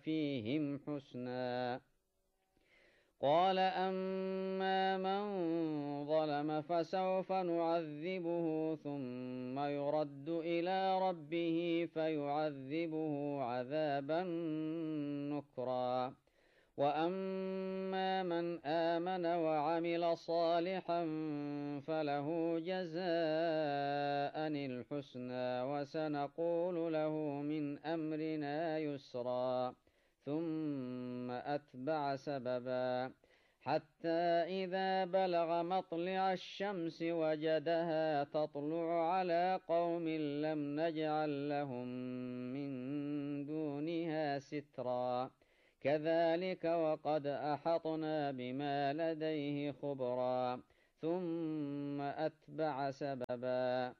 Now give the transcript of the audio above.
فيهم حسنا. قال أما من ظلم فسوف نعذبه ثم يرد إلى ربه فيعذبه عذابا نكرا. وأما من آمن وعمل صالحا فله جزاء الحسنى وسنقول له من أمرنا يسرا. ثم أتبع سببا حتى إذا بلغ مطلع الشمس وجدها تطلع على قوم لم نجعل لهم من دونها سترا. كذلك وقد أحطنا بما لديه خبرا. ثم أتبع سببا